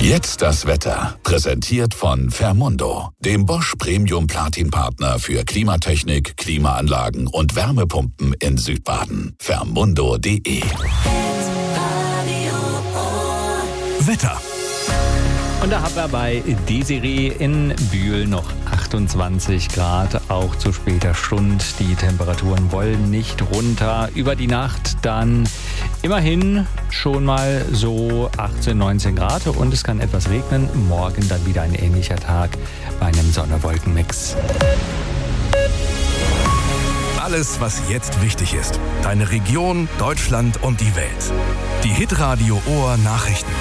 Jetzt das Wetter. Präsentiert von Fermundo, dem Bosch Premium Platin Partner für Klimatechnik, Klimaanlagen und Wärmepumpen in Südbaden. Fermundo.de. Wetter. Und da haben wir bei Desiree in Bühl noch 28 Grad, auch zu später Stunde. Die Temperaturen wollen nicht runter. Über die Nacht dann immerhin schon mal so 18, 19 Grad und es kann etwas regnen. Morgen dann wieder ein ähnlicher Tag bei einem Sonne-Wolken-Mix. Alles, was jetzt wichtig ist. Deine Region, Deutschland und die Welt. Die Hitradio Ohr Nachrichten.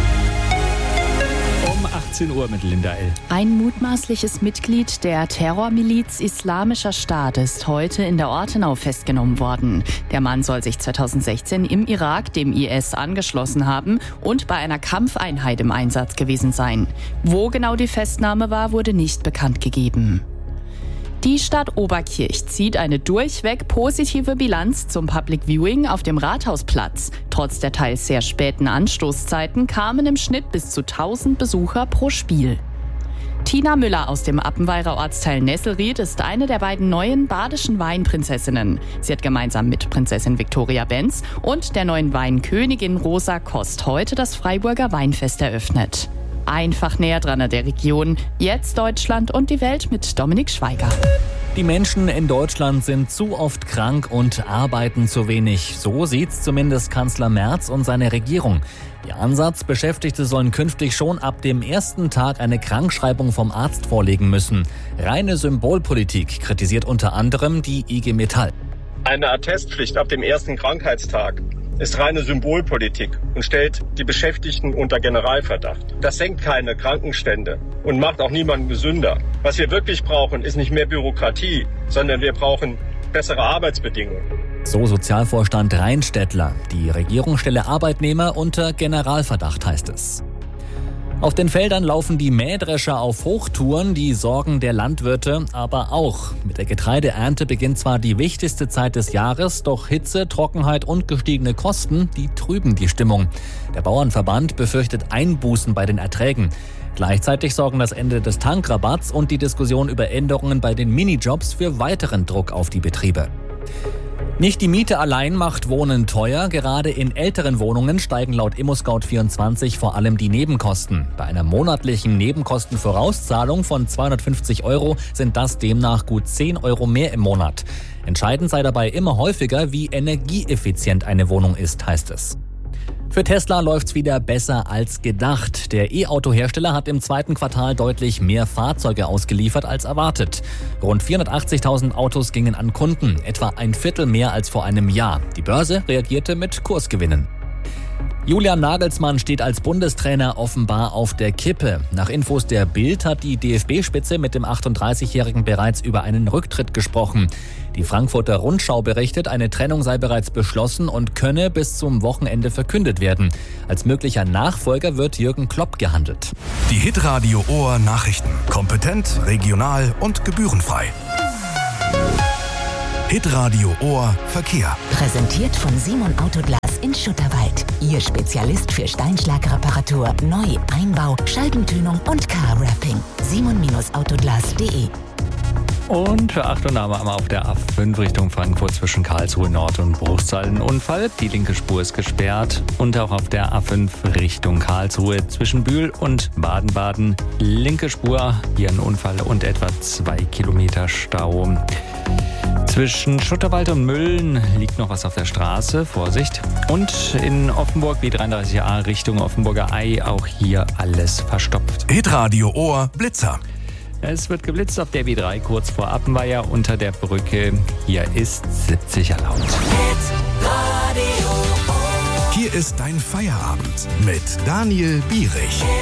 Um 18 Uhr mit Linda L. Ein mutmaßliches Mitglied der Terrormiliz Islamischer Staat ist heute in der Ortenau festgenommen worden. Der Mann soll sich 2016 im Irak dem IS angeschlossen haben und bei einer Kampfeinheit im Einsatz gewesen sein. Wo genau die Festnahme war, wurde nicht bekannt gegeben. Die Stadt Oberkirch zieht eine durchweg positive Bilanz zum Public Viewing auf dem Rathausplatz. Trotz der teils sehr späten Anstoßzeiten kamen im Schnitt bis zu 1000 Besucher pro Spiel. Tina Müller aus dem Appenweier Ortsteil Nesselried ist eine der beiden neuen badischen Weinprinzessinnen. Sie hat gemeinsam mit Prinzessin Viktoria Benz und der neuen Weinkönigin Rosa Kost heute das Freiburger Weinfest eröffnet. Einfach näher dran an der Region. Jetzt Deutschland und die Welt mit Dominik Schweiger. Die Menschen in Deutschland sind zu oft krank und arbeiten zu wenig. So sieht's zumindest Kanzler Merz und seine Regierung. Ihr Ansatz, Beschäftigte sollen künftig schon ab dem ersten Tag eine Krankschreibung vom Arzt vorlegen müssen. Reine Symbolpolitik, kritisiert unter anderem die IG Metall. Eine Attestpflicht ab dem ersten Krankheitstag ist reine Symbolpolitik und stellt die Beschäftigten unter Generalverdacht. Das senkt keine Krankenstände und macht auch niemanden gesünder. Was wir wirklich brauchen, ist nicht mehr Bürokratie, sondern wir brauchen bessere Arbeitsbedingungen. So Sozialvorstand Rheinstädtler. Die Regierung stelle Arbeitnehmer unter Generalverdacht, heißt es. Auf den Feldern laufen die Mähdrescher auf Hochtouren, die Sorgen der Landwirte aber auch. Mit der Getreideernte beginnt zwar die wichtigste Zeit des Jahres, doch Hitze, Trockenheit und gestiegene Kosten, die trüben die Stimmung. Der Bauernverband befürchtet Einbußen bei den Erträgen. Gleichzeitig sorgen das Ende des Tankrabatts und die Diskussion über Änderungen bei den Minijobs für weiteren Druck auf die Betriebe. Nicht die Miete allein macht Wohnen teuer. Gerade in älteren Wohnungen steigen laut ImmoScout24 vor allem die Nebenkosten. Bei einer monatlichen Nebenkostenvorauszahlung von 250 € sind das demnach gut 10 € mehr im Monat. Entscheidend sei dabei immer häufiger, wie energieeffizient eine Wohnung ist, heißt es. Für Tesla läuft's wieder besser als gedacht. Der E-Auto-Hersteller hat im zweiten Quartal deutlich mehr Fahrzeuge ausgeliefert als erwartet. Rund 480.000 Autos gingen an Kunden, etwa ein Viertel mehr als vor einem Jahr. Die Börse reagierte mit Kursgewinnen. Julian Nagelsmann steht als Bundestrainer offenbar auf der Kippe. Nach Infos der Bild hat die DFB-Spitze mit dem 38-Jährigen bereits über einen Rücktritt gesprochen. Die Frankfurter Rundschau berichtet, eine Trennung sei bereits beschlossen und könne bis zum Wochenende verkündet werden. Als möglicher Nachfolger wird Jürgen Klopp gehandelt. Die Hitradio Ohr Nachrichten. Kompetent, regional und gebührenfrei. Hitradio Ohr Verkehr. Präsentiert von Simon Autoglas in Schutterwald. Ihr Spezialist für Steinschlagreparatur, Neu-, Einbau, Scheibentönung und Car-Wrapping. simon-autoglas.de. Und für Achtung haben wir auf der A5 Richtung Frankfurt zwischen Karlsruhe Nord und Bruchsal einen Unfall. Die linke Spur ist gesperrt. Und auch auf der A5 Richtung Karlsruhe zwischen Bühl und Baden-Baden. Linke Spur, hier ein Unfall und etwa 2 Kilometer Stau. Zwischen Schutterwald und Mölln liegt noch was auf der Straße. Vorsicht. Und in Offenburg, B33a Richtung Offenburger Ei, auch hier alles verstopft. Hitradio Ohr Blitzer. Es wird geblitzt auf der B3 kurz vor Appenweier unter der Brücke. Hier ist 70 erlaubt. Hier ist dein Feierabend mit Daniel Bierich.